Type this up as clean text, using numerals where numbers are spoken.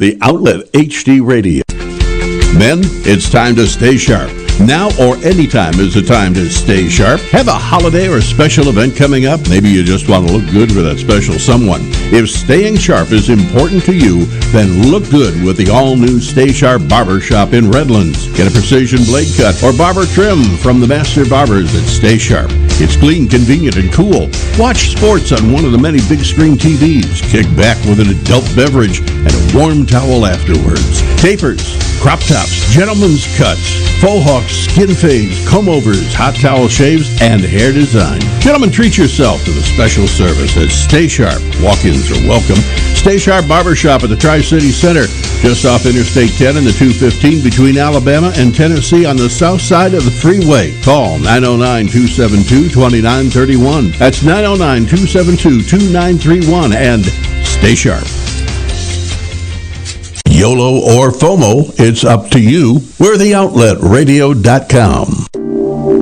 the Outlet HD Radio. Men, it's time to stay sharp. Now or anytime is the time to stay sharp. Have a holiday or a special event coming up? Maybe you just want to look good for that special someone. If staying sharp is important to you, then look good with the all-new Stay Sharp Barber Shop in Redlands. Get a precision blade cut or barber trim from the master barbers at Stay Sharp. It's clean, convenient, and cool. Watch sports on one of the many big screen TVs. Kick back with an adult beverage and a warm towel afterwards. Tapers, crop tops, gentlemen's cuts, faux hawks, skin fades, comb-overs, hot towel shaves, and hair design. Gentlemen, treat yourself to the special service at Stay Sharp. Walk-ins are welcome. Stay Sharp Barbershop at the Tri-City Center, just off Interstate 10 and the 215 between Alabama and Tennessee on the south side of the freeway. Call 909-272-2931. That's 909-272-2931 and stay sharp. YOLO or FOMO, it's up to you. We're theoutletradio.com.